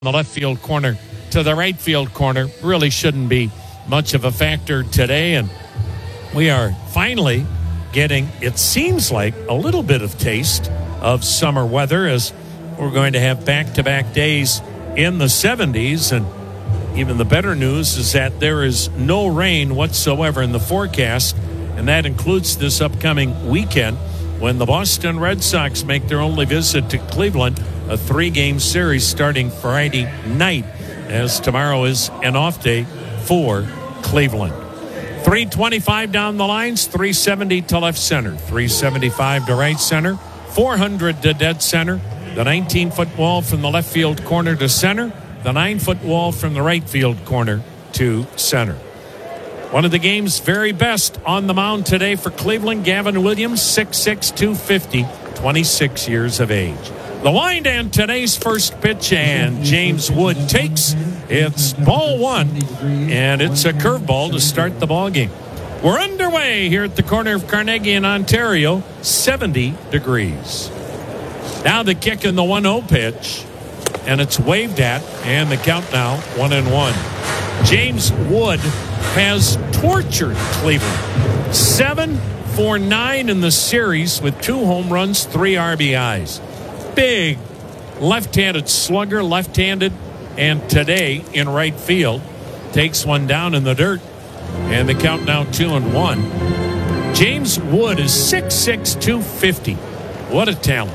the left field corner to the right field corner really shouldn't be much of a factor today. And we are finally getting, it seems like, a little bit of taste of summer weather, as we're going to have back-to-back days in the 70s. And even the better news is that there is no rain whatsoever in the forecast, and that includes this upcoming weekend when the Boston Red Sox make their only visit to Cleveland, a 3-game series starting Friday night, as tomorrow is an off day for Cleveland. 325 down the lines, 370 to left center, 375 to right center, 400 to dead center, the 19-foot wall from the left field corner to center, the 9-foot wall from the right field corner to center. One of the game's very best on the mound today for Cleveland, Gavin Williams, 6'6", 250, 26 years of age. The wind and today's first pitch, and James Wood takes. It's ball one, and it's a curveball to start the ball game. We're underway here at the corner of Carnegie in Ontario, 70 degrees. Now the kick in the 1-0 pitch, and it's waved at, and the count now 1-1. James Wood has tortured Cleveland. 7 for 9 in the series with 2 home runs, 3 RBIs. Big left-handed slugger, left-handed, and today in right field. Takes one down in the dirt, and the count now 2-1. James Wood is 6'6", 250. What a talent.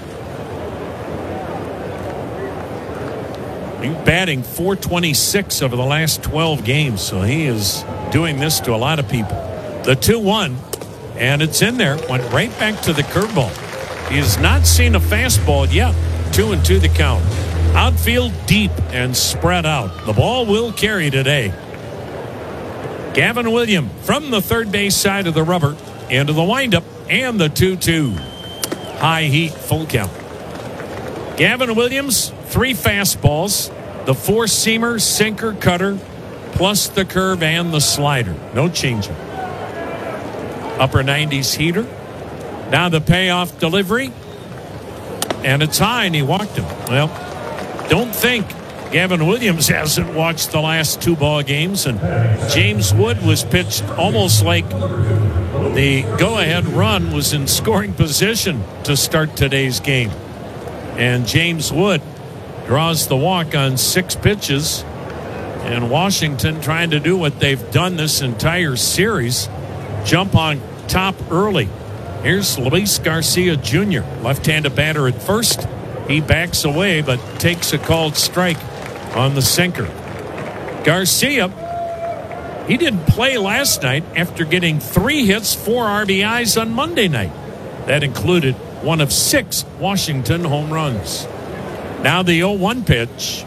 He's batting .426 over the last 12 games, so he is doing this to a lot of people. The 2-1, and it's in there, went right back to the curveball. He has not seen a fastball yet. 2-2 the count. Outfield deep and spread out. The ball will carry today. Gavin Williams from the third base side of the rubber into the windup, and the 2-2. High heat, full count. Gavin Williams, 3 fastballs, the 4-seamer, sinker, cutter, plus the curve and the slider. No changeup. Upper 90s heater. Now the payoff delivery, and it's high, and he walked him. Well, don't think Gavin Williams hasn't watched the last 2 ball games, and James Wood was pitched almost like the go-ahead run was in scoring position to start today's game. And James Wood draws the walk on 6 pitches, and Washington trying to do what they've done this entire series, jump on top early. Here's Luis Garcia Jr., left-handed batter at first. He backs away but takes a called strike on the sinker. Garcia, he didn't play last night after getting 3 hits, 4 RBIs on Monday night. That included one of 6 Washington home runs. Now the 0-1 pitch,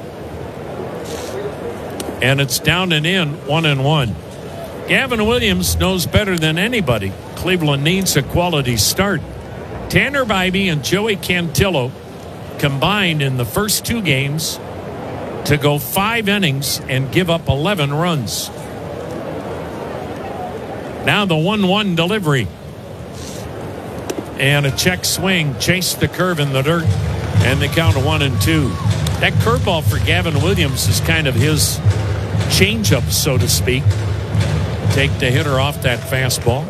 and it's down and in, 1-1. Gavin Williams knows better than anybody Cleveland needs a quality start. Tanner Bybee and Joey Cantillo combined in the first 2 games to go 5 innings and give up 11 runs. Now the 1-1 delivery, and a check swing, chased the curve in the dirt, and the count of 1-2. That curveball for Gavin Williams is kind of his changeup, so to speak. Take the hitter off that fastball.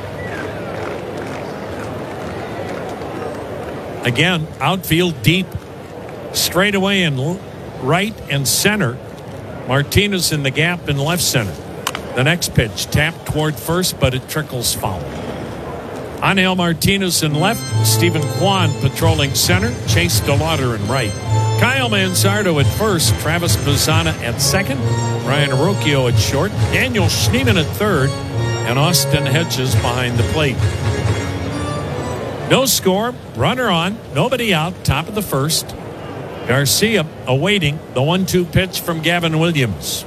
Again, outfield deep, straightaway in right and center. Martinez in the gap in left center. The next pitch tapped toward first, but it trickles foul. Angel Martinez in left, Stephen Kwan patrolling center, Chase DeLauder in right. Kyle Manzardo at first, Travis Bazzana at second, Ryan Rocchio at short, Daniel Schneemann at third, and Austin Hedges behind the plate. No score, runner on, nobody out, top of the first. Garcia awaiting the 1-2 pitch from Gavin Williams.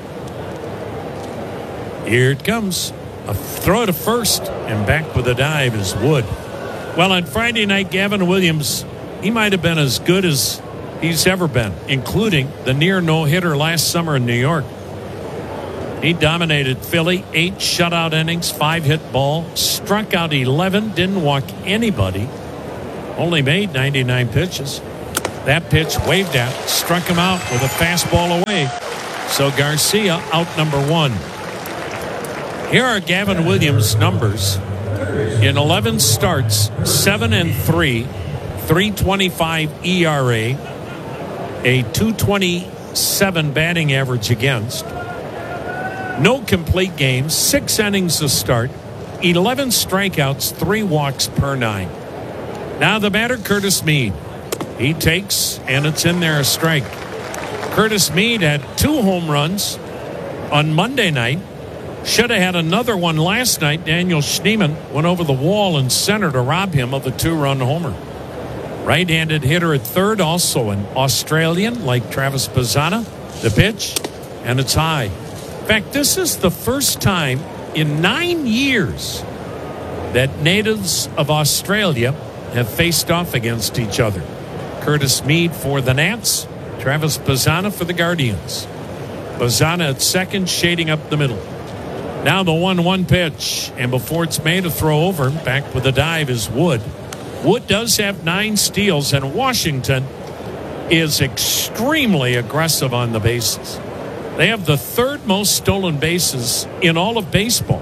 Here it comes. A throw to first, and back with a dive is Wood. Well, on Friday night, Gavin Williams, he might have been as good as he's ever been, including the near no-hitter last summer in New York. He dominated Philly, 8 shutout innings, 5 hit ball, struck out 11, didn't walk anybody, only made 99 pitches. That pitch waved at, struck him out with a fastball away. So Garcia out number 1. Here are Gavin Williams' numbers. In 11 starts, 7-3, 3.25 ERA, a 2.27 batting average against. No complete games, 6 innings to start, 11 strikeouts, 3 walks per 9. Now the batter, Curtis Mead. He takes, and it's in there, a strike. Curtis Mead had 2 home runs on Monday night. Should have had another one last night. Daniel Schneemann went over the wall in center to rob him of a 2-run homer. Right-handed hitter at third, also an Australian like Travis Bazzana. The pitch, and it's high. In fact, this is the first time in 9 years that natives of Australia have faced off against each other. Curtis Mead for the Nats, Travis Bazzana for the Guardians. Bazzana at second, shading up the middle. Now the 1-1 pitch, and before it's made, a throw over. Back with a dive is Wood. Wood does have 9 steals, and Washington is extremely aggressive on the bases. They have the 3rd most stolen bases in all of baseball.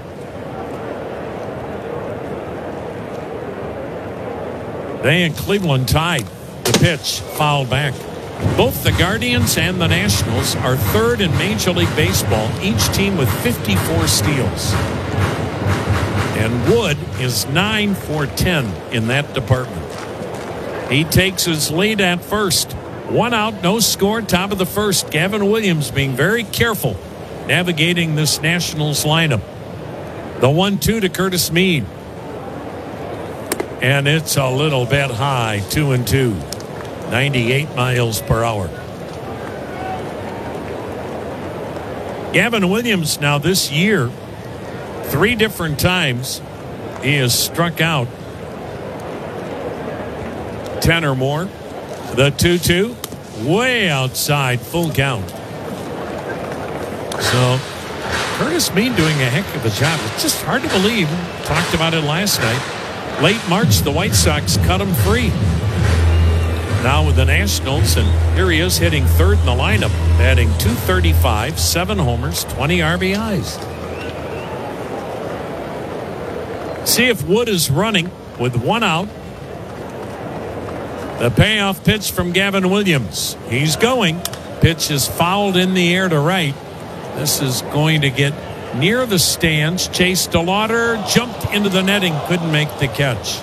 They and Cleveland tied. The pitch fouled back. Both the Guardians and the Nationals are 3rd in Major League Baseball, each team with 54 steals. And Wood is 9 for 10 in that department. He takes his lead at first. 1 out, no score, top of the first. Gavin Williams being very careful navigating this Nationals lineup. The 1-2 to Curtis Mead. And it's a little bit high, 2-2. 98 miles per hour. Gavin Williams now this year, 3 different times he has struck out 10 or more. The 2-2, way outside, full count. So Curtis Mead doing a heck of a job. It's just hard to believe. Talked about it last night. Late March, the White Sox cut him free. Now with the Nationals, and here he is hitting 3rd in the lineup, batting .235, 7 homers, 20 RBIs. See if Wood is running with 1 out. The payoff pitch from Gavin Williams. He's going. Pitch is fouled in the air to right. This is going to get near the stands. Chase DeLauder jumped into the netting, couldn't make the catch.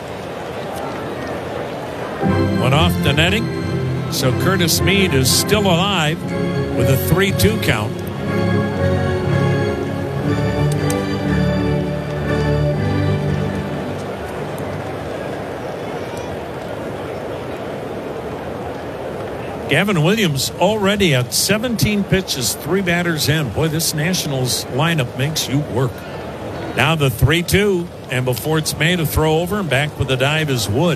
Went off the netting, so Curtis Mead is still alive with a 3-2 count. Gavin Williams already at 17 pitches, 3 batters in. Boy, this Nationals lineup makes you work. Now the 3-2, and before it's made, a throw over, and back with the dive is Wood.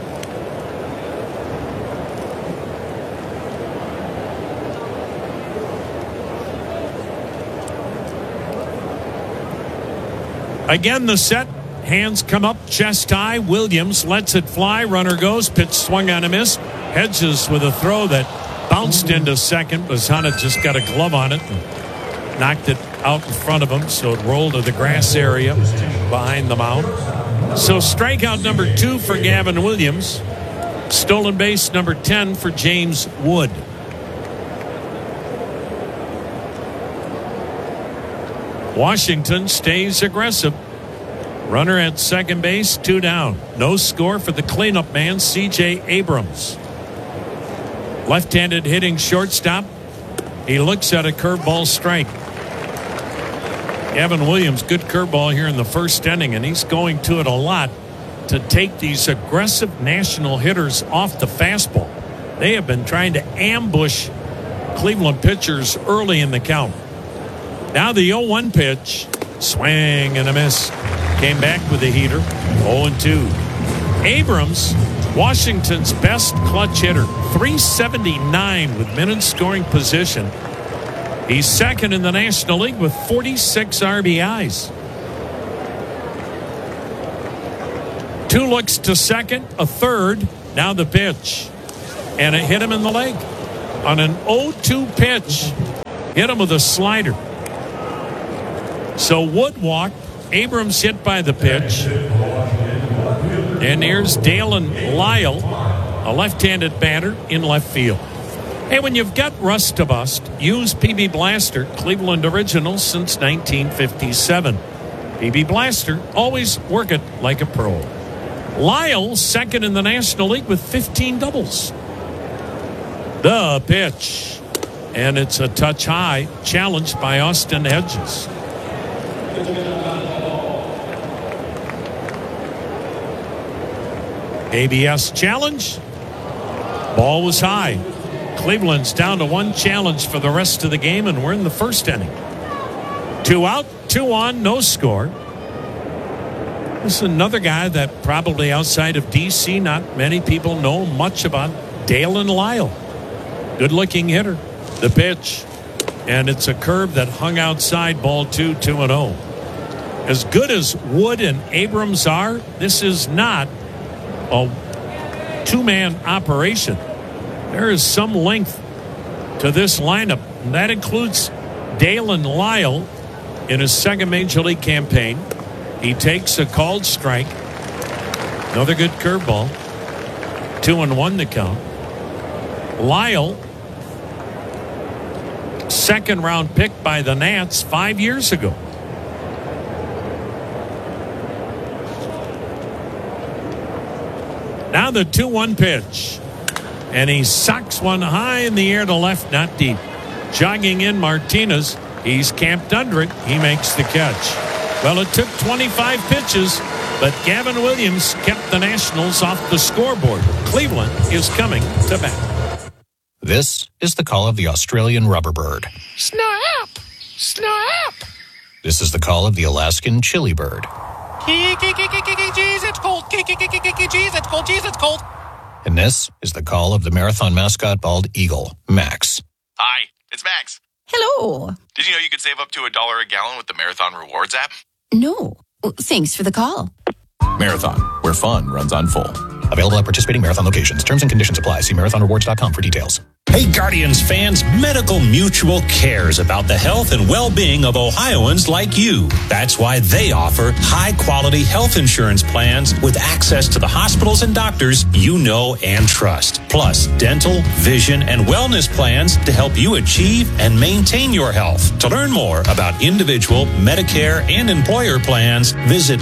Again, the set. Hands come up, chest high. Williams lets it fly. Runner goes. Pitch swung on a miss. Hedges with a throw that bounced into second. Bazzana just got a glove on it and knocked it out in front of him, so it rolled to the grass area behind the mound. So strikeout number 2 for Gavin Williams. Stolen base number 10 for James Wood. Washington stays aggressive. Runner at second base, 2 down. No score for the cleanup man, C.J. Abrams. Left-handed hitting shortstop. He looks at a curveball strike. Gavin Williams, good curveball here in the first inning, and he's going to it a lot to take these aggressive National hitters off the fastball. They have been trying to ambush Cleveland pitchers early in the count. Now the 0-1 pitch. Swing and a miss. Came back with a heater. 0-2. Abrams, Washington's best clutch hitter. 379 with men in scoring position. He's second in the National League with 46 RBIs. 2 looks to second, a third. Now the pitch. and it hit him in the leg on an 0-2 pitch. Hit him with a slider. So Wood walked. Abrams hit by the pitch. And here's Dalen Lyle, a left-handed batter in left field. Hey, when you've got rust to bust, use PB Blaster, Cleveland original since 1957. PB Blaster, always work it like a pro. Lyle, second in the National League with 15 doubles. The pitch. And it's a touch high, challenged by Austin Hedges. ABS challenge. Ball was high. Cleveland's down to one challenge for the rest of the game, and we're in the first inning. 2 out, 2 on, no score. This is another guy that probably outside of D.C. not many people know much about. Dalen Lyle. Good-looking hitter. The pitch. And it's a curve that hung outside, ball 2, 2-0. As good as Wood and Abrams are, this is not a two-man operation. There is some length to this lineup. And that includes Dalen Lyle in his second Major League campaign. He takes a called strike. Another good curveball. 2-1 to count. Lyle, second round pick by the Nats 5 years ago. Now the 2-1 pitch. And he socks one high in the air to left, not deep. Jogging in Martinez. He's camped under it. He makes the catch. Well, it took 25 pitches, but Gavin Williams kept the Nationals off the scoreboard. Cleveland is coming to bat. This is the call of the Australian rubberbird. Snap! Snap! This is the call of the Alaskan chili bird. Jeez, it's cold. Jeez, it's cold. Jeez, it's cold. And this is the call of the marathon mascot bald eagle, Max. Hi, it's Max. Hello. Did you know you could save up to $1 a gallon with the Marathon Rewards app? No. Thanks for the call. Marathon, where fun runs on full. Available at participating Marathon locations. Terms and conditions apply. See marathonrewards.com for details. Hey, Guardians fans, Medical Mutual cares about the health and well-being of Ohioans like you. That's why they offer high-quality health insurance plans with access to the hospitals and doctors you know and trust. Plus, dental, vision, and wellness plans to help you achieve and maintain your health. To learn more about individual, Medicare, and employer plans, visit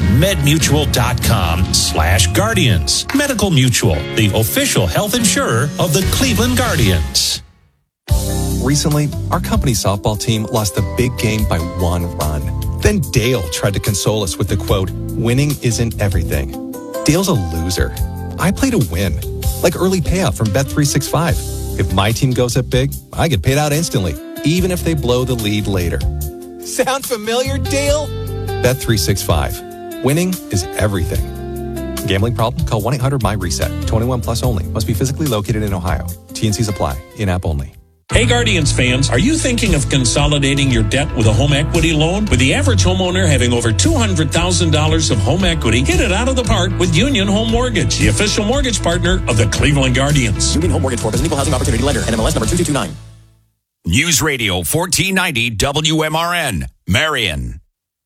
medmutual.com/Guardians. Medical Mutual, the official health insurer of the Cleveland Guardians. Recently, our company's softball team lost the big game by 1 run. Then Dale tried to console us with the quote, "Winning isn't everything." Dale's a loser. I play to win, like early payout from Bet365. If my team goes up big, I get paid out instantly, even if they blow the lead later. Sound familiar, Dale? Bet365. Winning is everything. Gambling problem? Call 1-800-MY-RESET. 21 plus only. Must be physically located in Ohio. T&Cs apply. In-app only. Hey, Guardians fans, are you thinking of consolidating your debt with a home equity loan? With the average homeowner having over $200,000 of home equity, hit it out of the park with Union Home Mortgage, the official mortgage partner of the Cleveland Guardians. Union Home Mortgage Corp is an equal housing opportunity lender and MLS number 2229. News Radio 1490 WMRN, Marion.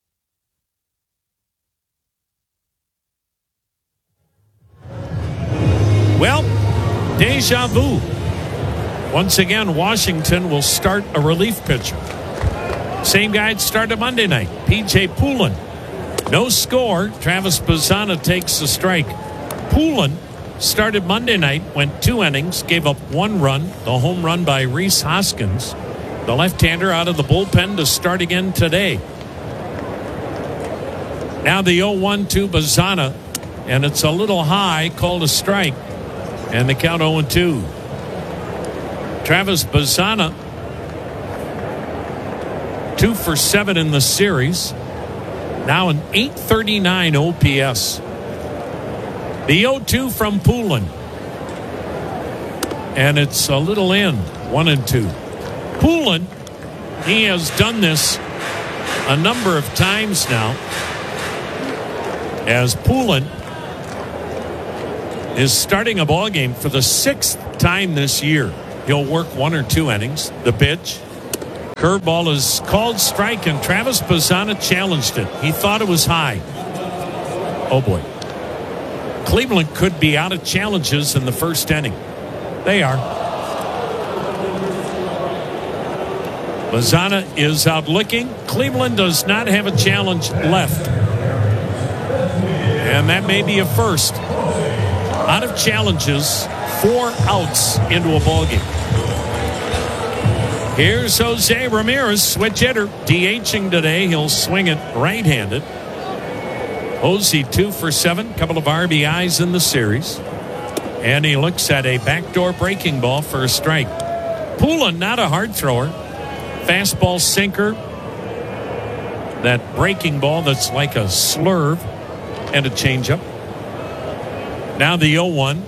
Well, deja vu. Once again, Washington will start a relief pitcher. Same guy that started Monday night, P.J. Poulin. No score. Travis Bazzana takes the strike. Poulin started Monday night, went 2 innings, gave up 1 run, the home run by Rhys Hoskins. The left-hander out of the bullpen to start again today. Now the 0-1 to Bazzana, and it's a little high, called a strike, and the count 0-2. Travis Bazzana, 2 for 7 in the series. Now an .839 OPS. The 0-2 from Poulin. And it's a little in, 1-2. Poulin, he has done this a number of times now. As Poulin is starting a ball game for the 6th time this year he'll work 1 or 2 innings. The pitch. Curveball is called strike, and Travis Bazzana challenged it. He thought it was high. Oh, boy. Cleveland could be out of challenges in the first inning. They are. Bazzana is out looking. Cleveland does not have a challenge left. And that may be a first. Out of challenges, 4 outs into a ballgame. Here's Jose Ramirez, switch hitter, DHing today. He'll swing it right-handed. Jose 2 for 7, couple of RBIs in the series. And he looks at a backdoor breaking ball for a strike. Poulin, not a hard thrower. Fastball sinker. That breaking ball that's like a slurve. And a changeup. Now the 0-1.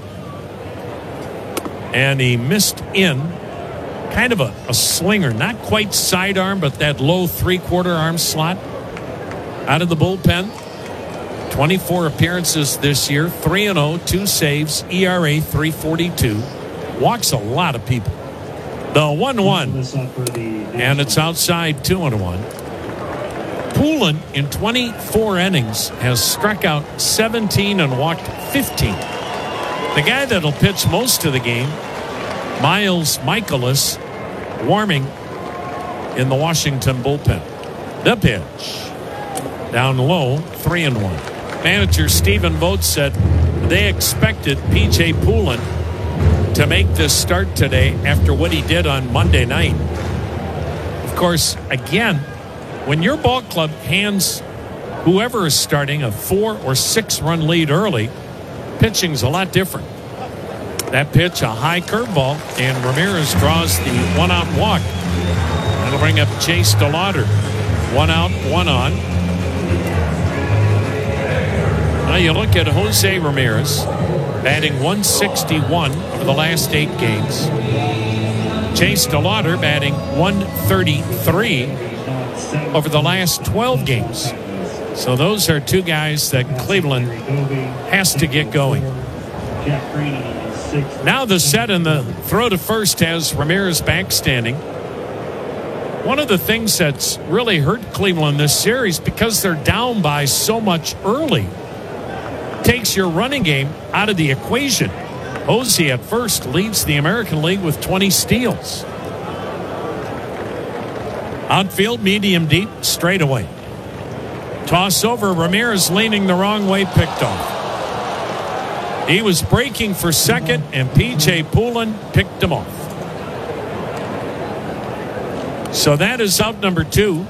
And he missed in. Kind of a slinger. Not quite sidearm, but that low 3/4 arm slot. Out of the bullpen. 24 appearances this year. 3-0, 2 saves. ERA 3.42. Walks a lot of people. The 1-1. And it's outside 2-1. Poulin in 24 innings has struck out 17 and walked 15. The guy that'll pitch most of the game, Miles Michaelis, warming in the Washington bullpen. The pitch. Down low, 3-1. Manager Stephen Vogt said they expected P.J. Poulin to make this start today after what he did on Monday night. Of course, again, when your ball club hands whoever is starting a 4 or 6 run lead early, pitching's a lot different. That pitch, a high curveball, and Ramirez draws the 1-out walk. That'll bring up Chase DeLauder. 1 out, 1 on. Now you look at Jose Ramirez, batting 161 over the last 8 games. Chase DeLauder batting 133 over the last 12 games. So those are 2 guys that Cleveland has to get going. Now the set and the throw to first has Ramirez back standing. One of the things that's really hurt Cleveland this series, because they're down by so much early, takes your running game out of the equation. Jose at first leads the American League with 20 steals. Outfield, medium deep, straight away. Toss over, Ramirez leaning the wrong way, picked off. He was breaking for second, and P.J. Poulin picked him off. So that is out number 2.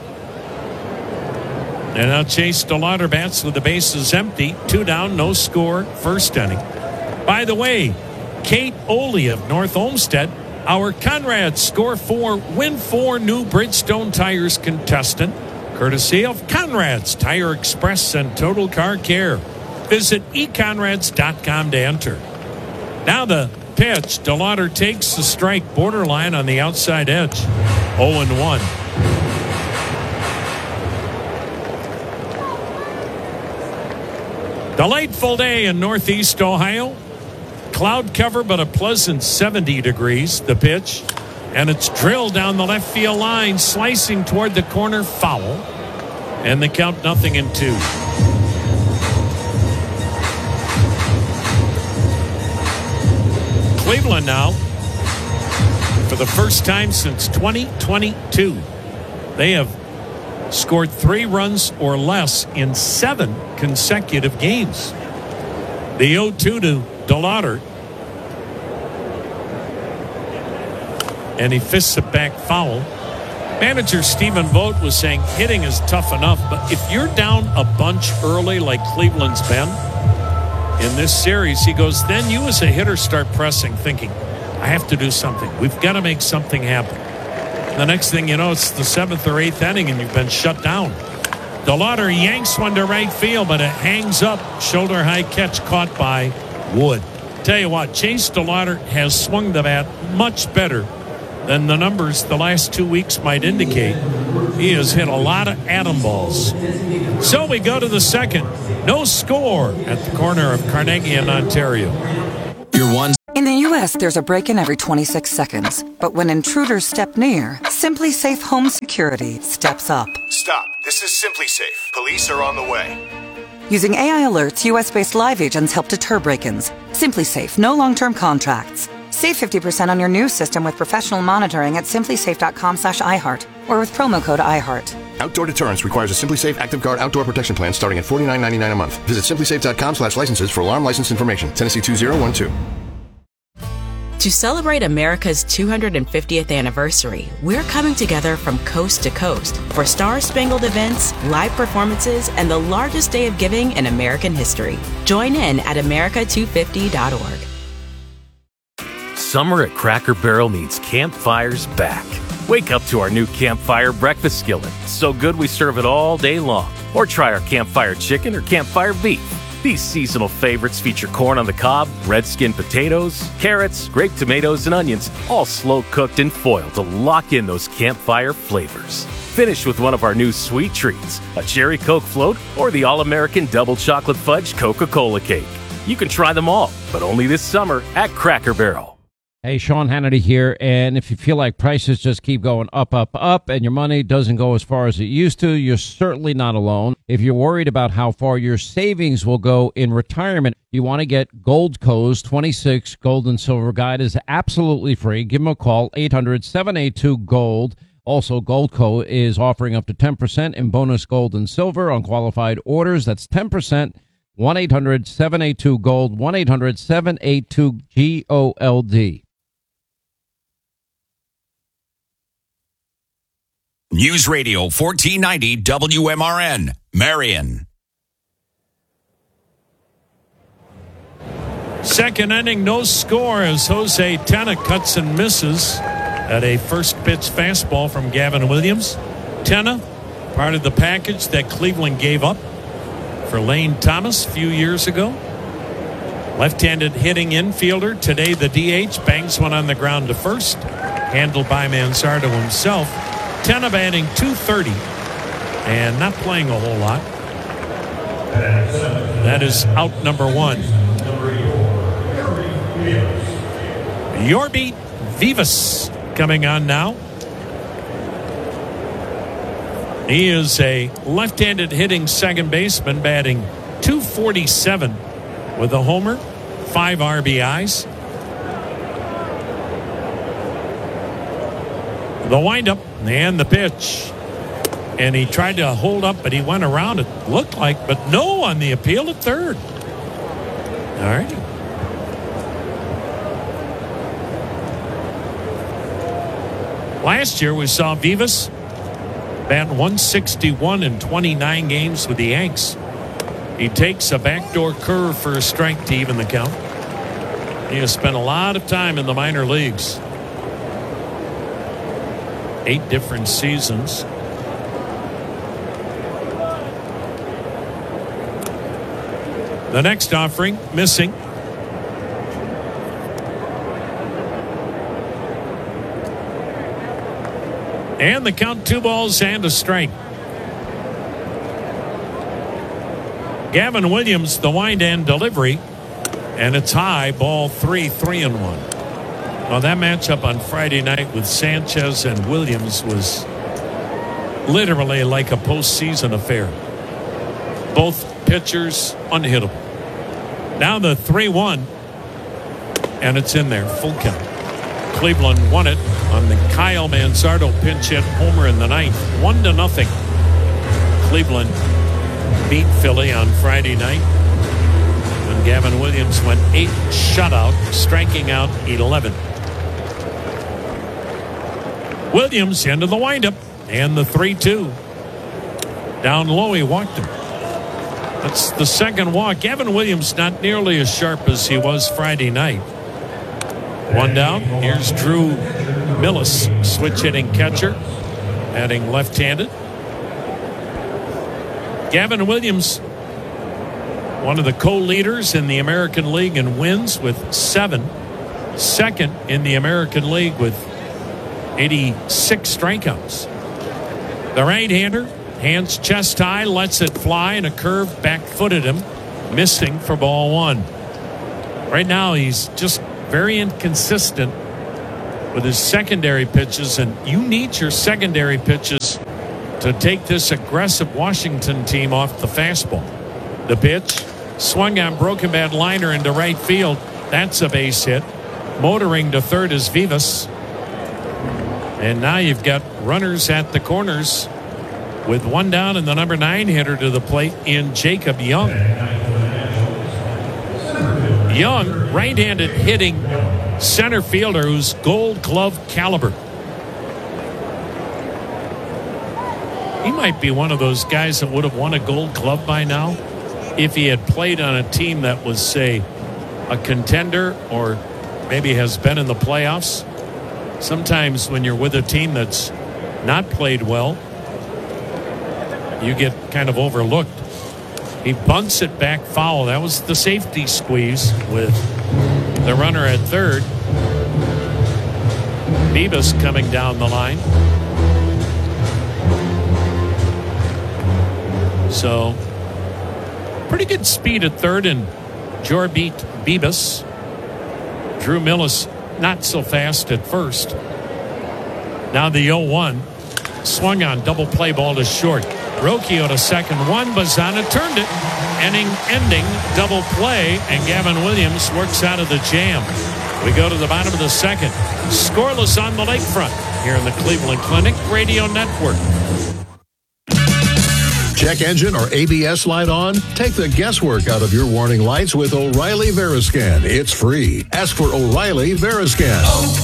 And now Chase DeLauder bats with the bases empty. 2 down, no score, first inning. By the way, Kate Oley of North Olmsted, our Conrad Score 4, Win 4 new Bridgestone Tires contestant, courtesy of Conrad's Tire Express and Total Car Care. Visit econrads.com to enter. Now the pitch. DeLauder takes the strike, borderline on the outside edge. 0-1. Delightful day in Northeast Ohio. Cloud cover, but a pleasant 70 degrees. The pitch. And it's drilled down the left field line, slicing toward the corner, foul. And the count 0-2. Cleveland now, for the first time since 2022, they have scored 3 runs or less in 7 consecutive games. The 0-2 to DeLauder. And he fists it back foul. Manager Stephen Vogt was saying hitting is tough enough, but if you're down a bunch early like Cleveland's been in this series, he goes, then you as a hitter start pressing, thinking, I have to do something. We've got to make something happen. The next thing you know, it's the 7th or 8th inning and you've been shut down. DeLauder yanks one to right field, but it hangs up. Shoulder high catch caught by Wood. Tell you what, Chase DeLauder has swung the bat much better than the numbers the last 2 weeks might indicate. He has hit a lot of atom balls. So we go to the second. No score at the corner of Carnegie and Ontario. Your one. In the U.S. U.S., there's a break-in every 26 seconds. But when intruders step near, Simply Safe Home Security steps up. Stop. This is Simply Safe. Police are on the way. Using AI alerts, U.S.-based live agents help deter break-ins. Simply Safe, no long-term contracts. Save 50% on your new system with professional monitoring at simplysafe.com/iHeart or with promo code iHeart. Outdoor deterrence requires a Simply Safe Active Guard outdoor protection plan starting at $49.99 a month. Visit simplysafe.com/licenses for alarm license information. Tennessee 2012. To celebrate America's 250th anniversary, we're coming together from coast to coast for star-spangled events, live performances, and the largest day of giving in American history. Join in at america250.org. Summer at Cracker Barrel means campfires back. Wake up to our new Campfire breakfast skillet. So good we serve it all day long. Or try our Campfire chicken or Campfire beef. These seasonal favorites feature corn on the cob, red skin potatoes, carrots, grape tomatoes, and onions, all slow-cooked in foil to lock in those campfire flavors. Finish with one of our new sweet treats, a cherry Coke float or the all-American double chocolate fudge Coca-Cola cake. You can try them all, but only this summer at Cracker Barrel. Hey, Sean Hannity here, and if you feel like prices just keep going up, and your money doesn't go as far as it used to, you're certainly not alone. If you're worried about how far your savings will go in retirement, you want to get Goldco's 26 Gold and Silver Guide is absolutely free. Give them a call, 800-782-GOLD. Also, Goldco is offering up to 10% in bonus gold and silver on qualified orders. That's 10%. 1-800-782-GOLD, 1-800-782-GOLD. News Radio 1490 WMRN, Marion. Second inning, no score as Jose Tena cuts and misses at a first pitch fastball from Gavin Williams. Tena, part of the package that Cleveland gave up for Lane Thomas a few years ago. Left-handed hitting infielder. Today the DH bangs one on the ground to first, handled by Manzardo himself. Tena batting .230 and not playing a whole lot. That is out number one. Yorby Vivas coming on now. He is a left-handed hitting second baseman batting .247 with a homer, 5 RBIs. The windup and the pitch. And he tried to hold up, but he went around, it looked like, but no on the appeal at third. All right. Last year we saw Vivas bat 161 in 29 games with the Yanks. He takes a backdoor curve for a strike to even the count. He has spent a lot of time in the minor leagues. 8 different seasons. The next offering, missing. And the count, 2 balls and a strike. Gavin Williams, the wind and delivery. And it's high, ball 3, 3-1. Well, that matchup on Friday night with Sanchez and Williams was literally like a postseason affair. Both pitchers unhittable. Now the 3-1, and it's in there, full count. Cleveland won it on the Kyle Manzardo pinch hit homer in the ninth, 1-0. Cleveland beat Philly on Friday night when Gavin Williams went 8 shutout, striking out 11. Williams into the windup and the 3-2. Down low, he walked him. That's the second walk. Gavin Williams not nearly as sharp as he was Friday night. 1 down. Here's Drew Millis, switch hitting catcher, batting left-handed. Gavin Williams, one of the co-leaders in the American League in wins with 7. Second in the American League with 86 strikeouts. The right-hander, hands chest high, lets it fly, and a curve back-footed him, missing for ball 1. Right now he's just very inconsistent with his secondary pitches, and you need your secondary pitches to take this aggressive Washington team off the fastball. The pitch swung on, broken bat liner into right field. That's a base hit. Motoring to third is Vivas. And now you've got runners at the corners with one down and the number 9 hitter to the plate in Jacob Young. Young, right-handed hitting center fielder who's Gold Glove caliber. He might be one of those guys that would have won a Gold Glove by now if he had played on a team that was, say, a contender or maybe has been in the playoffs. Sometimes when you're with a team that's not played well, you get kind of overlooked. He bunts it back foul. That was the safety squeeze with the runner at third. Bibas coming down the line. So, pretty good speed at third, and Jorbit Bibas. Drew Millis not so fast at first. Now the 0-1. Swung on, double play ball to short. Rocchio to second. One, Bazana turned it. Ending double play, and Gavin Williams works out of the jam. We go to the bottom of the second. Scoreless on the lakefront here in the Cleveland Clinic Radio Network. Check engine or ABS light on? Take the guesswork out of your warning lights with O'Reilly Veriscan. It's free. Ask for O'Reilly Veriscan.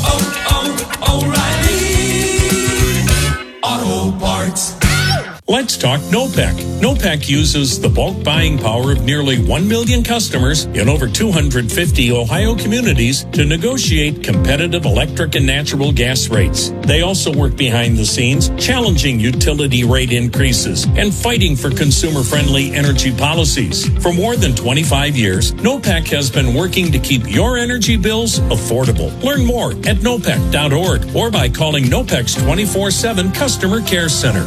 O'Reilly Auto Parts. Let's talk NOPEC. NOPEC uses the bulk buying power of nearly 1 million customers in over 250 Ohio communities to negotiate competitive electric and natural gas rates. They also work behind the scenes, challenging utility rate increases and fighting for consumer-friendly energy policies. For more than 25 years, NOPEC has been working to keep your energy bills affordable. Learn more at nopec.org or by calling NOPEC's 24/7 Customer Care Center.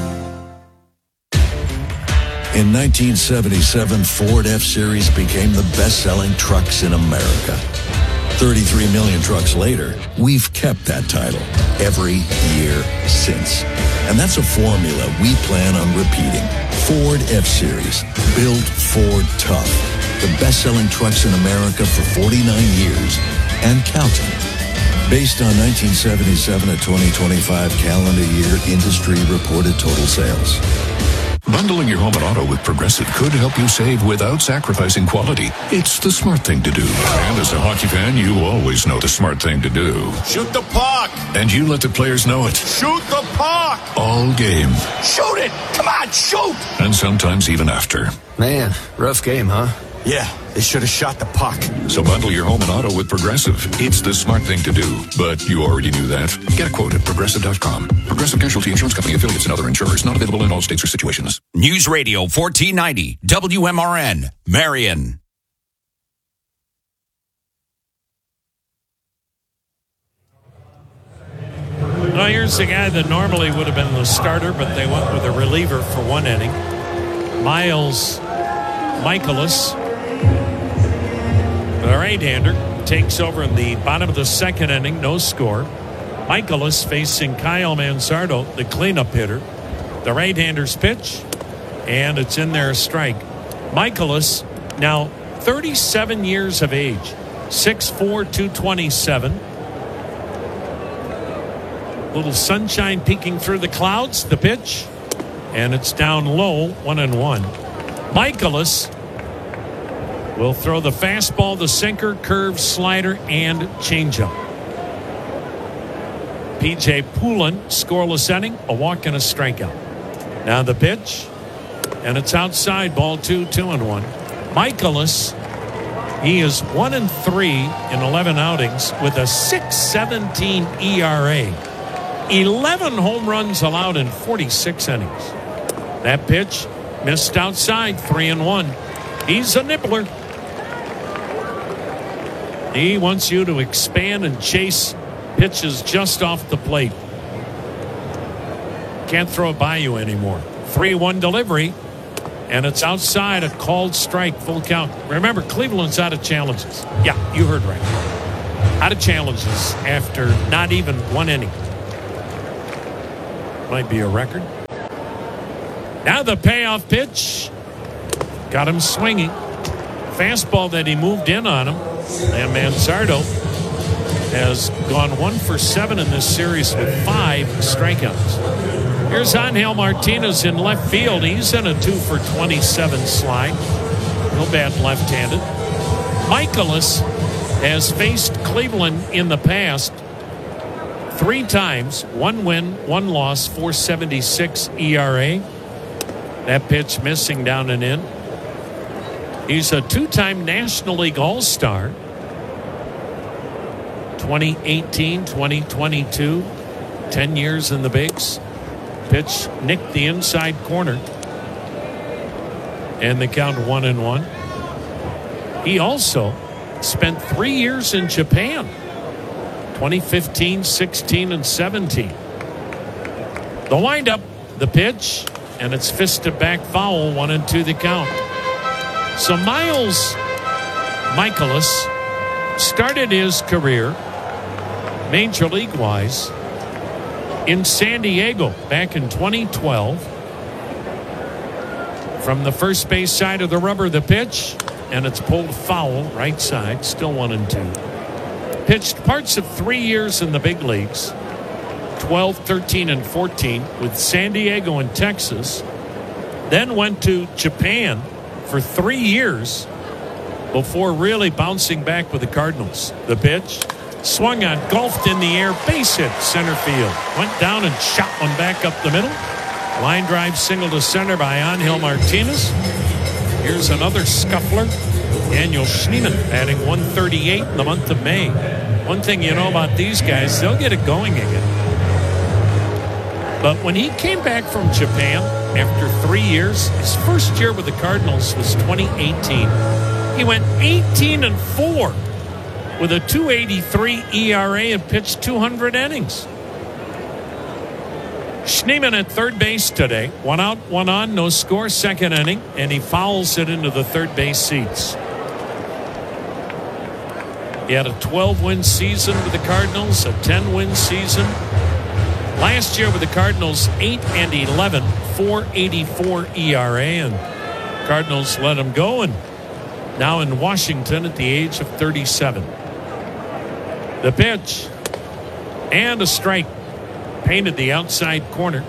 In 1977, Ford F-Series became the best-selling trucks in America. 33 million trucks later, we've kept that title every year since. And that's a formula we plan on repeating. Ford F-Series, built Ford tough. The best-selling trucks in America for 49 years and counting. Based on 1977 to 2025 calendar year industry reported total sales. Bundling your home and auto with Progressive could help you save without sacrificing quality. It's the smart thing to do. And as a hockey fan, you always know the smart thing to do. Shoot the puck! And you let the players know it. Shoot the puck! All game. Shoot it! Come on, shoot! And sometimes even after. Man, rough game, huh? Yeah, they should have shot the puck. So bundle your home and auto with Progressive. It's the smart thing to do. But you already knew that. Get a quote at Progressive.com. Progressive Casualty Insurance Company affiliates and other insurers. Not available in all states or situations. News Radio 1490 WMRN, Marion. Well, here's the guy that normally would have been the starter, but they went with a reliever for one inning. Miles Michaelis, the right-hander, takes over in the bottom of the second inning, no score. Michaelis facing Kyle Manzardo, the cleanup hitter. The right-hander's pitch, and it's in there, a strike. Michaelis, now 37 years of age, 6'4", 227. Little sunshine peeking through the clouds, the pitch, and it's down low, 1-1. Michaelis will throw the fastball, the sinker, curve, slider, and changeup. P.J. Poulin, scoreless inning, a walk and a strikeout. Now the pitch, and it's outside, ball 2, 2-1. Michaelis, he is 1-3 in 11 outings with a 6.17 ERA. 11 home runs allowed in 46 innings. That pitch missed outside, 3-1. He's a nibbler. He wants you to expand and chase pitches just off the plate. Can't throw it by you anymore. 3-1 delivery, and it's outside, a called strike, full count. Remember, Cleveland's out of challenges. Yeah, you heard right. out of challenges after not even one inning. Might be a record. Now the payoff pitch. Got him swinging. Fastball that he moved in on him. And Manzardo has gone 1 for 7 in this series with 5 strikeouts. Here's Angel Martinez in left field. He's in a 2 for 27 slide. No bad left-handed. Michaelis has faced Cleveland in the past 3 times. 1 win, 1 loss, 4.76 ERA. That pitch missing down and in. He's a 2-time National League All-Star. 2018, 2022, 10 years in the bigs. Pitch nicked the inside corner. And the count 1-1. He also spent 3 years in Japan. 2015, 16, and 17. The windup, the pitch, and it's fisted back foul, 1-2 the count. So Miles Michaelis started his career Major League wise in San Diego back in 2012. From the first base side of the rubber, the pitch, and it's pulled foul right side, still 1-2. Pitched parts of 3 years in the big leagues, 12, 13, and 14 with San Diego and Texas. Then went to Japan for 3 years before really bouncing back with the Cardinals. The pitch, swung on, golfed in the air, base hit, center field. Went down and shot one back up the middle. Line drive single to center by Angel Martinez. Here's another scuffler. Daniel Schneemann adding 138 in the month of May. One thing you know about these guys, they'll get it going again. But when he came back from Japan after 3 years, his first year with the Cardinals was 2018. He went 18-4 with a 2.83 ERA and pitched 200 innings. Schneemann at third base today. 1 out, 1 on, no score, second inning, and he fouls it into the third base seats. He had a 12-win season with the Cardinals, a 10-win season. Last year with the Cardinals, 8-11, 4.84 ERA, and Cardinals let him go, and now in Washington at the age of 37. The pitch, and a strike. Painted the outside corner.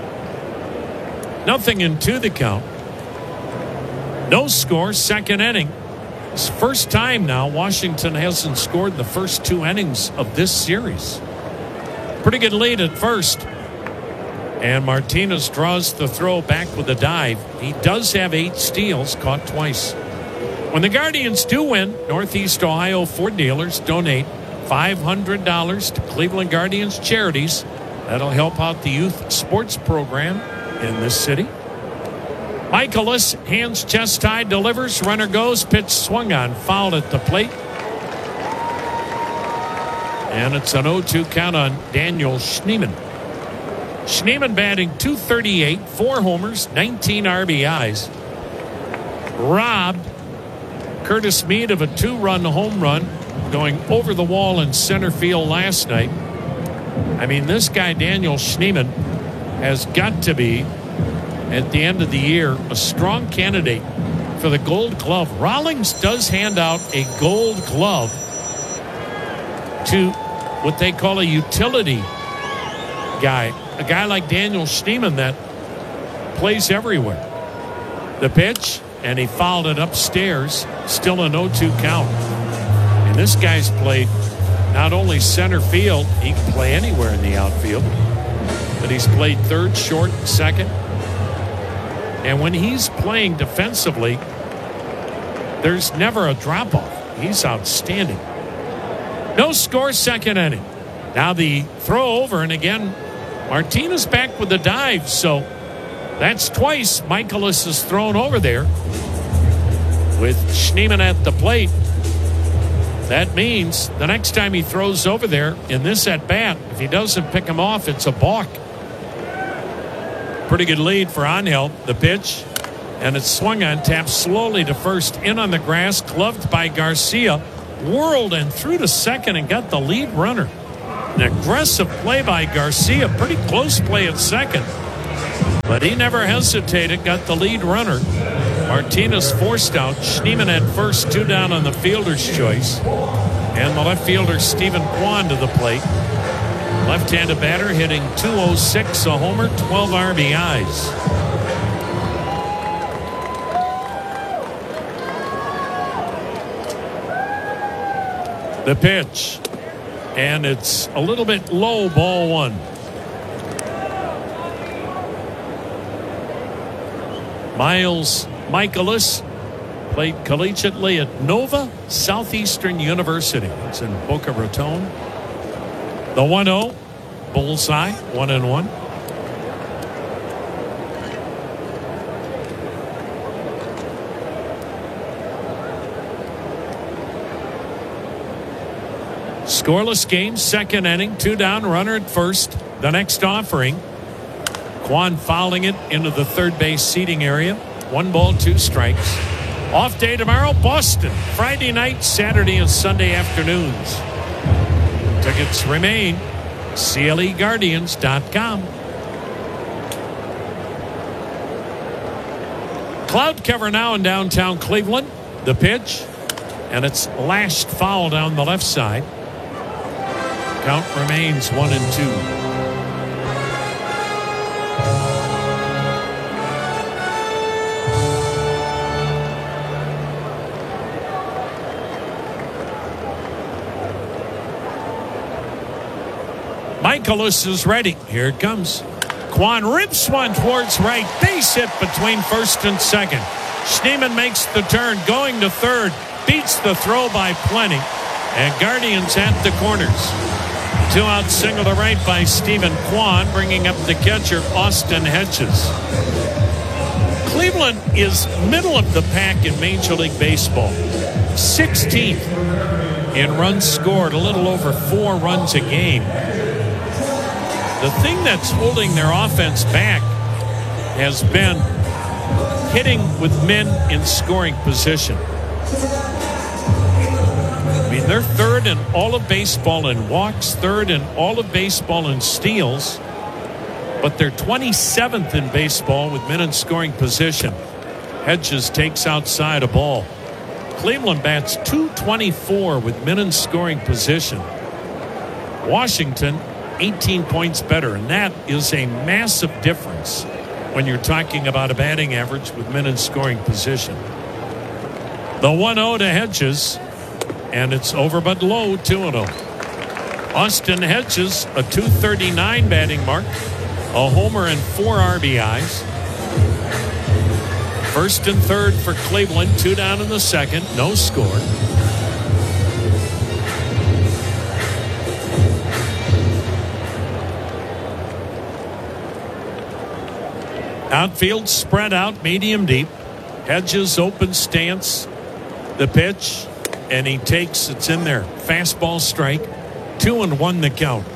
0-2 the count. No score, second inning. It's first time now Washington hasn't scored in the first 2 innings of this series. Pretty good lead at first. And Martinez draws the throw back with a dive. He does have 8 steals, caught twice. When the Guardians do win, Northeast Ohio Ford dealers donate $500 to Cleveland Guardians charities. That'll help out the youth sports program in this city. Michaelis, hands chest high, delivers, runner goes, pitch swung on, fouled at the plate. And it's an 0-2 count on Daniel Schneemann. Schneemann batting .238, 4 homers, 19 RBIs. Robbed Curtis Mead of a 2-run home run going over the wall in center field last night. I mean, this guy, Daniel Schneemann, has got to be, at the end of the year, a strong candidate for the Gold Glove. Rawlings does hand out a Gold Glove to what they call a utility guy, a guy like Daniel Schneemann that plays everywhere. The pitch, and he fouled it upstairs, still an 0-2 count. And this guy's played not only center field, he can play anywhere in the outfield, but he's played third, short, second. And when he's playing defensively, there's never a drop-off. He's outstanding. No score, second inning. Now the throw over, and again, Martinez back with the dive, so that's twice Michaelis is thrown over there with Schneemann at the plate. That means the next time he throws over there in this at-bat, if he doesn't pick him off, it's a balk. Pretty good lead for Angel. The pitch, and it's swung on, tapped slowly to first, in on the grass, gloved by Garcia. whirled and threw to second and got the lead runner. An aggressive play by Garcia. Pretty close play at second. But he never hesitated, got the lead runner. Martinez forced out. Schneemann at first, 2 down on the fielder's choice. And the left fielder, Stephen Kwan, to the plate. Left-handed batter hitting .206, a homer, 12 RBIs. The pitch. And it's a little bit low, ball 1. Miles Michaelis played collegiately at Nova Southeastern University. It's in Boca Raton. The 1-0, bullseye, 1-1. Scoreless game, second inning, 2 down, runner at first. The next offering, Kwan fouling it into the third base seating area. 1 ball, 2 strikes. Off day tomorrow, Boston. Friday night, Saturday, and Sunday afternoons. Tickets remain. CLEGuardians.com. Cloud cover now in downtown Cleveland. The pitch. And it's lashed foul down the left side. Count remains 1-2. Michaelis is ready. Here it comes. Kwan rips one towards right. Base hit between first and second. Schneemann makes the turn, going to third. Beats the throw by plenty. And Guardians at the corners. 2-out single to right by Stephen Kwan, bringing up the catcher, Austin Hedges. Cleveland is middle of the pack in Major League Baseball. 16th in runs scored, a little over 4 runs a game. The thing that's holding their offense back has been hitting with men in scoring position. I mean, they're third in all of baseball in walks, third in all of baseball in steals, but they're 27th in baseball with men in scoring position. Hedges takes outside a ball. Cleveland bats .224 with men in scoring position. Washington 18 points better, and that is a massive difference when you're talking about a batting average with men in scoring position. The 1-0 to Hedges, and it's over but low, 2-0. Austin Hedges, a .239 batting mark, a homer and 4 RBIs. First and third for Cleveland, 2 down in the second, no score. Outfield spread out, medium deep. Hedges open stance. The pitch, and he takes, it's in there. Fastball strike. 2-1 the count.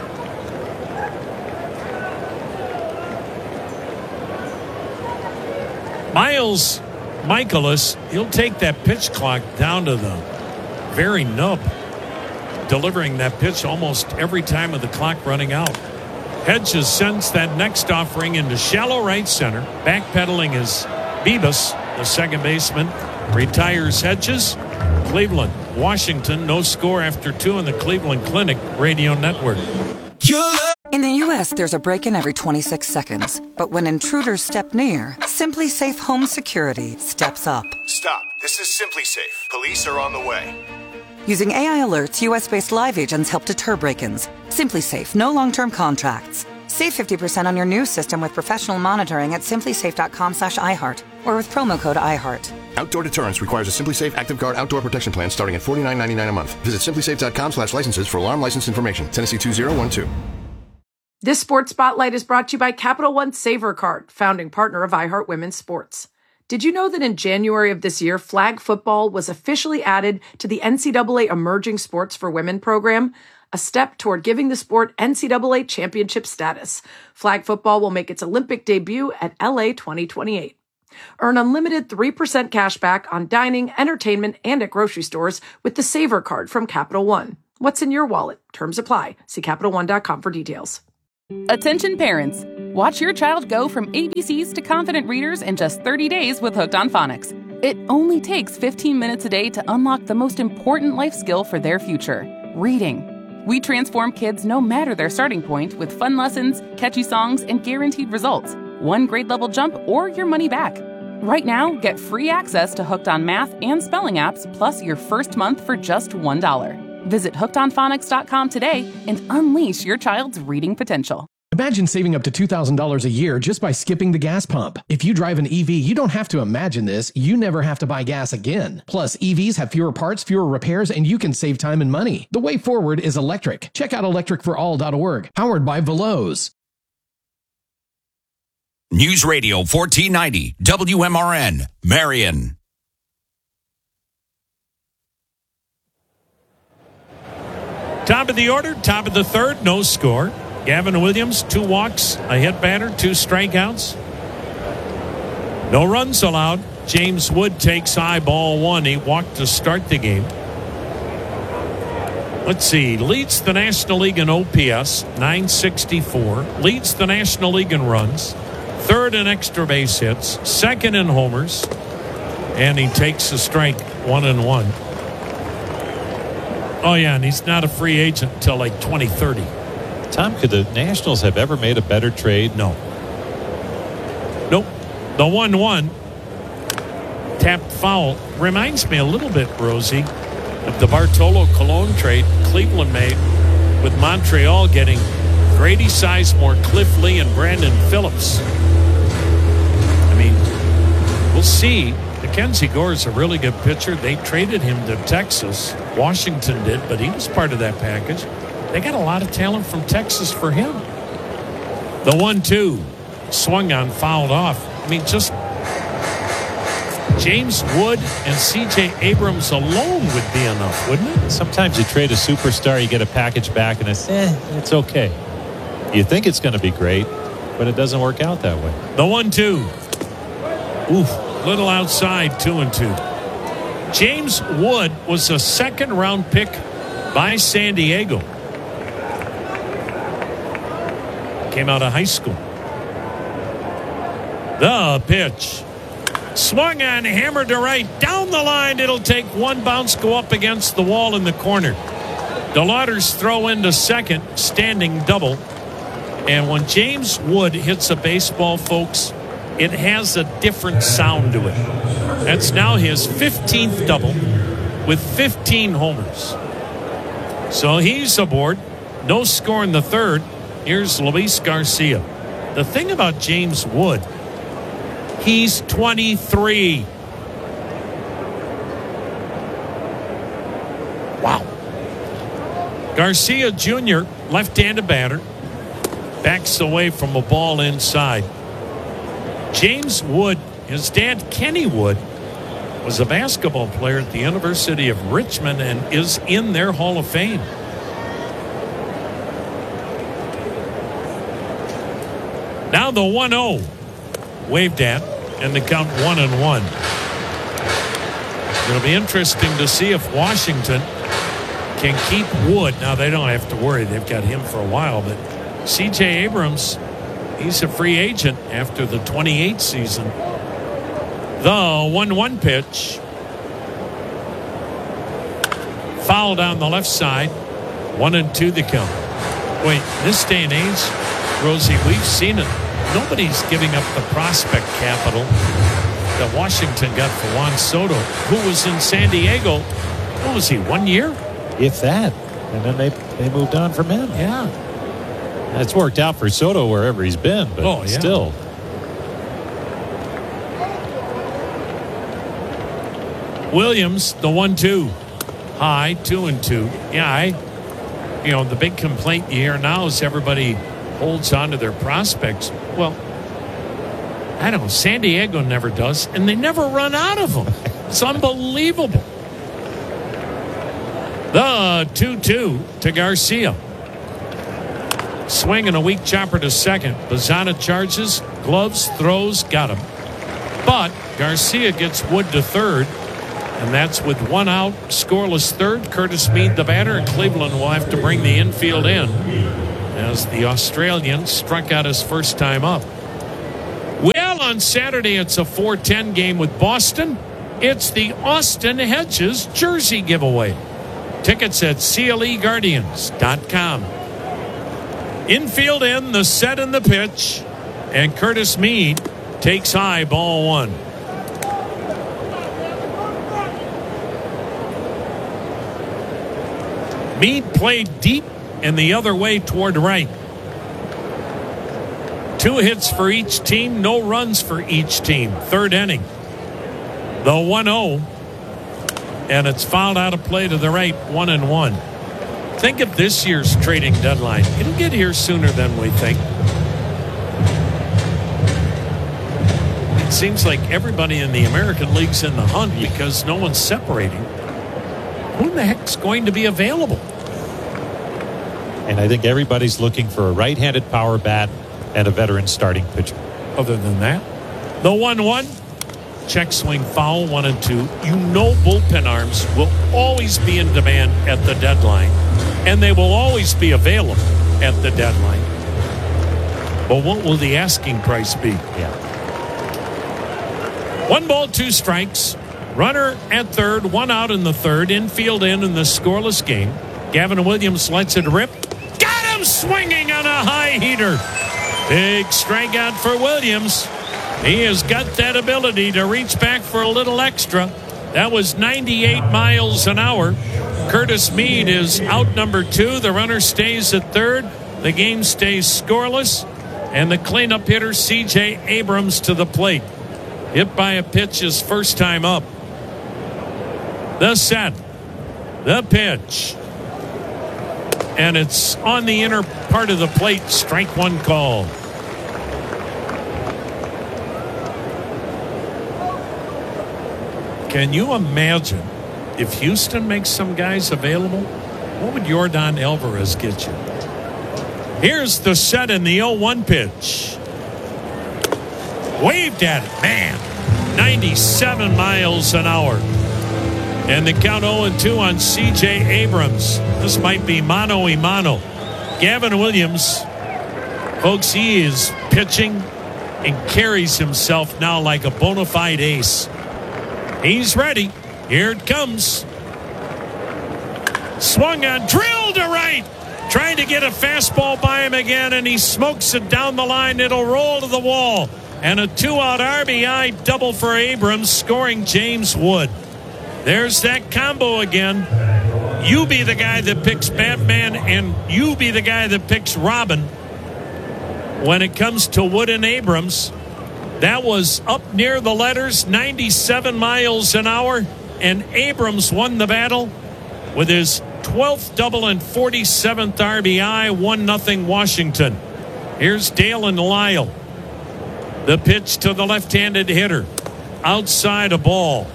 Miles Michaelis, he'll take that pitch clock down to the very nub, delivering that pitch almost every time with the clock running out. Hedges sends that next offering into shallow right center. Backpedaling is Bibas, the second baseman. Retires Hedges. Cleveland, Washington, no score after 2 in the Cleveland Clinic Radio Network. In the U.S., there's a break-in every 26 seconds. But when intruders step near, Simply Safe Home Security steps up. Stop. This is Simply Safe. Police are on the way. Using AI alerts, U.S.-based live agents help deter break-ins. Simply Safe, no long-term contracts. Save 50% on your new system with professional monitoring at simplysafe.com/iHeart or with promo code iHeart. Outdoor deterrence requires a Simply Safe Active Guard outdoor protection plan starting at $49.99 a month. Visit simplysafe.com/licenses for alarm license information. Tennessee 2012. This Sports Spotlight is brought to you by Capital One Saver Card, founding partner of iHeart Women's Sports. Did you know that in January of this year, flag football was officially added to the NCAA Emerging Sports for Women program, a step toward giving the sport NCAA championship status? Flag football will make its Olympic debut at LA 2028. Earn unlimited 3% cash back on dining, entertainment, and at grocery stores with the Savor Card from Capital One. What's in your wallet? Terms apply. See CapitalOne.com for details. Attention parents. Watch your child go from ABCs to confident readers in just 30 days with Hooked on Phonics. It only takes 15 minutes a day to unlock the most important life skill for their future, reading. We transform kids no matter their starting point with fun lessons, catchy songs, and guaranteed results. One grade level jump or your money back. Right now, get free access to Hooked on Math and Spelling apps, plus your first month for just $1. Visit hookedonphonics.com today and unleash your child's reading potential. Imagine saving up to $2,000 a year just by skipping the gas pump. If you drive an EV, you don't have to imagine this. You never have to buy gas again. Plus, EVs have fewer parts, fewer repairs, and you can save time and money. The way forward is electric. Check out electricforall.org, powered by Veloz. News Radio 1490 WMRN, Marion. Top of the order, top of the third, no score. Gavin Williams, 2 walks, a hit batter, 2 strikeouts. No runs allowed. James Wood takes high, ball 1. He walked to start the game. Let's see. Leads the National League in OPS, 964. Leads the National League in runs. 3rd in extra base hits. 2nd in homers. And he takes a strike, 1-1. Oh, yeah, and he's not a free agent until like 2030. Tom, could the Nationals have ever made a better trade? No. Nope. The 1-1 tapped foul reminds me a little bit, Rosie, of the Bartolo Colon trade Cleveland made with Montreal getting Grady Sizemore, Cliff Lee, and Brandon Phillips. I mean, we'll see. Mackenzie Gore is a really good pitcher. They traded him to Texas. Washington did, but he was part of that package. They got a lot of talent from Texas for him. The 1-2 swung on, fouled off. I mean, just James Wood and C.J. Abrams alone would be enough, wouldn't it? Sometimes you trade a superstar, you get a package back, and it's okay. You think it's going to be great, but it doesn't work out that way. The 1-2. Oof, little outside, 2-2. James Wood was a 2nd-round pick by San Diego. Came out of high school. The pitch. Swung on, hammered to right. Down the line, it'll take 1 bounce, go up against the wall in the corner. DeLauder's throw into second, standing double. And when James Wood hits a baseball, folks, it has a different sound to it. That's now his 15th double with 15 homers. So he's aboard. No score in the 3rd. Here's Luis Garcia. The thing about James Wood, he's 23. Wow. Garcia Jr., left-handed batter, backs away from a ball inside. James Wood, his dad, Kenny Wood, was a basketball player at the University of Richmond and is in their Hall of Fame. Now the 1-0 waved at, and the count 1-1. It'll be interesting to see if Washington can keep Wood. Now they don't have to worry; they've got him for a while. But C.J. Abrams, he's a free agent after the 28 season. The 1-1 pitch, foul down the left side. 1-2 the count. Wait, this day and age, Rosie, we've seen it. Nobody's giving up the prospect capital that Washington got for Juan Soto, who was in San Diego. What was he, 1 year? If that. And then they moved on from him. Yeah. It's worked out for Soto wherever he's been, but still. Williams, the 1-2. High, 2-2. Yeah, the big complaint you hear now is everybody holds on to their prospects. Well, I don't know. San Diego never does, and they never run out of them. It's unbelievable. The 2-2 to Garcia. Swing and a weak chopper to second. Bazzana charges, gloves, throws, got him. But Garcia gets Wood to third, and that's with one out, scoreless third. Curtis Mead, the batter, and Cleveland will have to bring the infield in as the Australian struck out his first time up. Well, on Saturday, it's a 4:10 game with Boston. It's the Austin Hedges jersey giveaway. Tickets at CLEGuardians.com. Infield in, the set and the pitch, and Curtis Mead takes high, ball one. Mead played deep and the other way toward right. 2 hits for each team, no runs for each team. Third inning. The 1-0, and it's fouled out of play to the right, 1-1. Think of this year's trading deadline. It'll get here sooner than we think. It seems like everybody in the American League's in the hunt because no one's separating. Who the heck's going to be available? And I think everybody's looking for a right-handed power bat and a veteran starting pitcher. Other than that, the 1-1, check swing foul, 1-2. You know bullpen arms will always be in demand at the deadline, and they will always be available at the deadline. But what will the asking price be? Yeah. 1 ball, 2 strikes. Runner at third, 1 out in the third. Infield in the scoreless game. Gavin Williams lets it rip. Got him swinging on a high heater. Big strikeout for Williams. He has got that ability to reach back for a little extra. That was 98 miles an hour. Curtis Mead is out number 2. The runner stays at third. The game stays scoreless. And the cleanup hitter, C.J. Abrams, to the plate. Hit by a pitch his first time up. The set. The pitch. And it's on the inner part of the plate. Strike 1 call. Can you imagine if Houston makes some guys available? What would Yordan Alvarez get you? Here's the set in the 0-1 pitch. Waved at it. Man, 97 miles an hour. And the count 0-2 on C.J. Abrams. This might be mano-a-mano. Gavin Williams, folks, he is pitching and carries himself now like a bona fide ace. He's ready. Here it comes. Swung on, drilled to right. Trying to get a fastball by him again, and he smokes it down the line. It'll roll to the wall. And a 2-out RBI double for Abrams, scoring James Wood. There's that combo again. You be the guy that picks Batman, and you be the guy that picks Robin. When it comes to Wood and Abrams, that was up near the letters, 97 miles an hour, and Abrams won the battle with his 12th double and 47th RBI, 1-0 Washington. Here's Dalen Lyle. The pitch to the left-handed hitter. Outside a ball.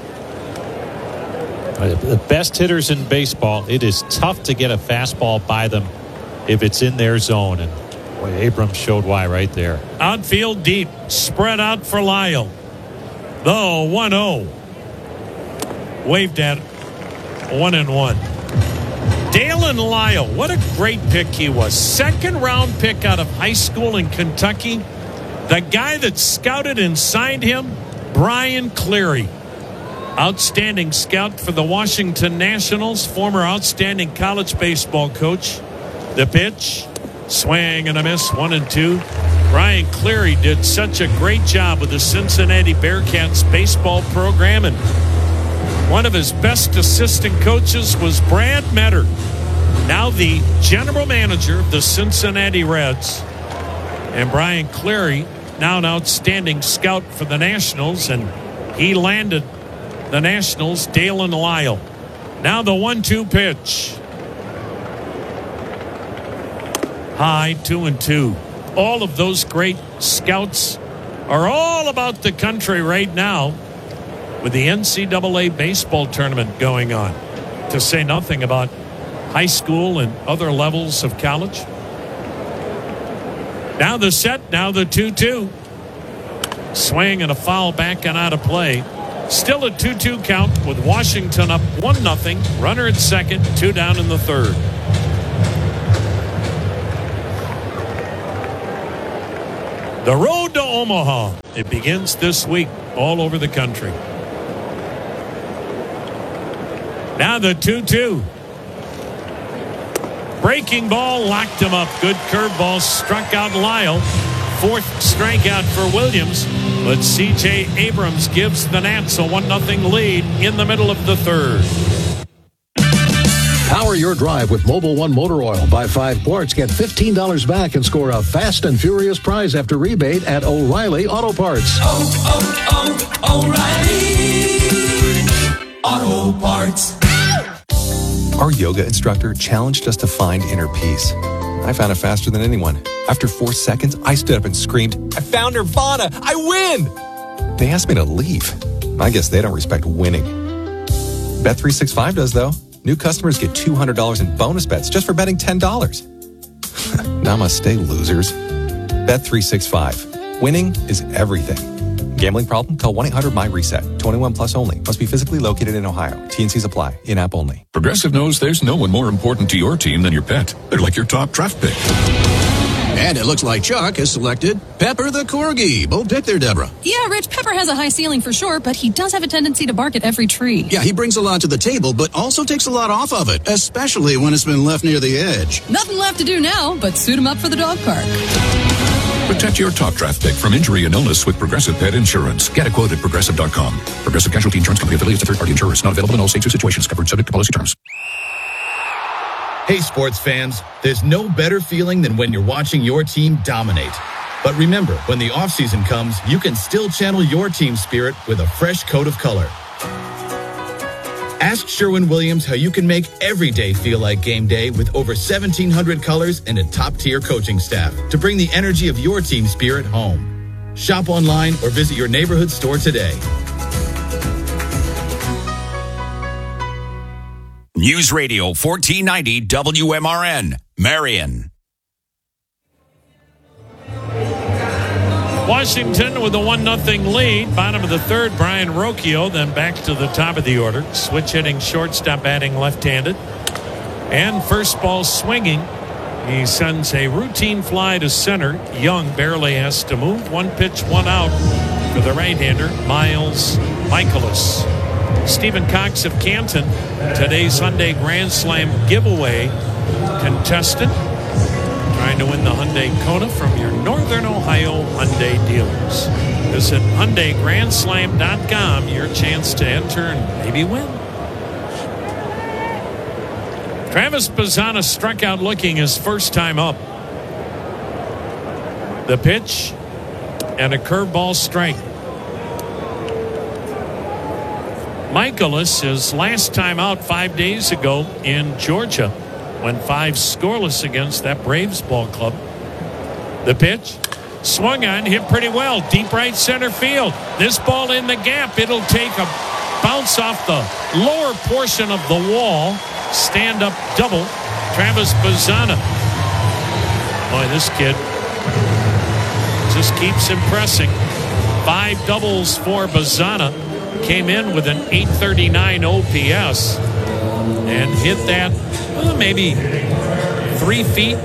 The best hitters in baseball, it is tough to get a fastball by them if it's in their zone. And boy, Abrams showed why right there. Outfield deep. Spread out for Lyle. The 1-0. Waved at 1-1. Dalen Lyle, what a great pick he was. 2nd round pick out of high school in Kentucky. The guy that scouted and signed him, Brian Cleary. Outstanding scout for the Washington Nationals, former outstanding college baseball coach. The pitch, swing and a miss, 1-2. Brian Cleary did such a great job with the Cincinnati Bearcats baseball program, and one of his best assistant coaches was Brad Metter, now the general manager of the Cincinnati Reds. And Brian Cleary, now an outstanding scout for the Nationals, and he landed the Nationals, Dalen Lyle. Now the 1-2 pitch. High, 2-2. All of those great scouts are all about the country right now with the NCAA baseball tournament going on, to say nothing about high school and other levels of college. Now the set, now the 2-2. Swing and a foul back and out of play. Still a 2-2 count with Washington up 1-0. Runner at second, 2 down in the third. The road to Omaha. It begins this week all over the country. Now the 2-2. Breaking ball locked him up. Good curveball struck out Lyle. 4th strikeout for Williams. But C.J. Abrams gives the Nats a 1-0 lead in the middle of the third. Power your drive with Mobil 1 motor oil. Buy 5 quarts, get $15 back and score a fast and furious prize after rebate at O'Reilly Auto Parts. O'Reilly Auto Parts. Our yoga instructor challenged us to find inner peace. I found it faster than anyone. After 4 seconds, I stood up and screamed, "I found Nirvana! I win!" They asked me to leave. I guess they don't respect winning. Bet365 does, though. New customers get $200 in bonus bets just for betting $10. Namaste, losers. Bet365. Winning is everything. Gambling problem? Call 1-800-MY-RESET. 21 plus only. Must be physically located in Ohio. T&Cs apply. In-app only. Progressive knows there's no one more important to your team than your pet. They're like your top draft pick. And it looks like Chuck has selected Pepper the Corgi. Bold pick there, Deborah. Yeah, Rich, Pepper has a high ceiling for sure, but he does have a tendency to bark at every tree. Yeah, he brings a lot to the table, but also takes a lot off of it, especially when it's been left near the edge. Nothing left to do now, but suit him up for the dog park. Protect your top draft pick from injury and illness with Progressive Pet Insurance. Get a quote at Progressive.com. Progressive Casualty Insurance Company affiliates of third-party insurers. Not available in all states or situations. Covered subject to policy terms. Hey, sports fans, there's no better feeling than when you're watching your team dominate. But remember, when the offseason comes, you can still channel your team spirit with a fresh coat of color. Ask Sherwin-Williams how you can make every day feel like game day with over 1,700 colors and a top-tier coaching staff to bring the energy of your team spirit home. Shop online or visit your neighborhood store today. News Radio 1490 WMRN, Marion. Washington with a 1-0 lead. Bottom of the third, Brian Rocchio. Then back to the top of the order. Switch hitting shortstop, batting left-handed. And first ball swinging. He sends a routine fly to center. Young barely has to move. 1 pitch, 1 out for the right-hander, Miles Michaelis. Stephen Cox of Canton, today's Hyundai Grand Slam giveaway contestant. Trying to win the Hyundai Kona from your Northern Ohio Hyundai dealers. Visit HyundaiGrandSlam.com. Your chance to enter and maybe win. Travis Bazzana struck out looking his first time up. The pitch and a curveball strike. Michaelis, his last time out 5 days ago in Georgia, went 5 scoreless against that Braves ball club. The pitch, swung on, hit pretty well, deep right center field. This ball in the gap, it'll take a bounce off the lower portion of the wall. Stand up double, Travis Bazzana. Boy, this kid just keeps impressing. 5 doubles for Bazzana. Came in with an .839 OPS and hit that maybe 3 feet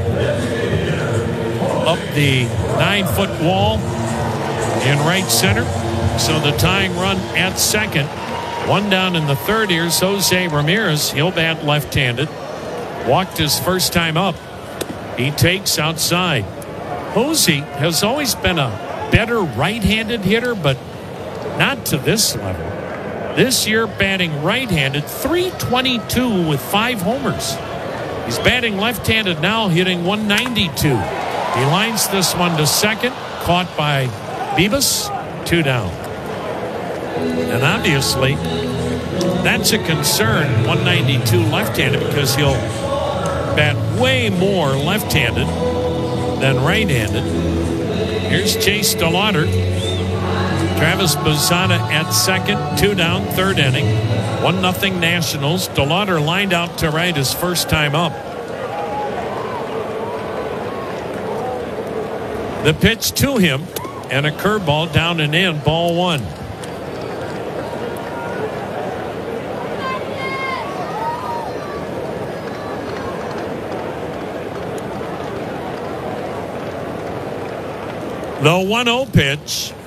up the 9-foot wall in right center. So the tying run at second. 1 down in the third. Here's Jose Ramirez. He'll bat left-handed. Walked his first time up. He takes outside. Jose has always been a better right-handed hitter, but not to this level. This year batting right-handed, .322 with 5 homers. He's batting left-handed now, hitting .192. He lines this one to second, caught by Bibas, 2 down. And obviously, that's a concern, .192 left-handed, because he'll bat way more left-handed than right-handed. Here's Chase DeLauder. Travis Bazzana at second, 2 down, third inning. 1-0 Nationals. DeLauder lined out to right his first time up. The pitch to him. and a curveball down and in, ball one. The 1-0 pitch.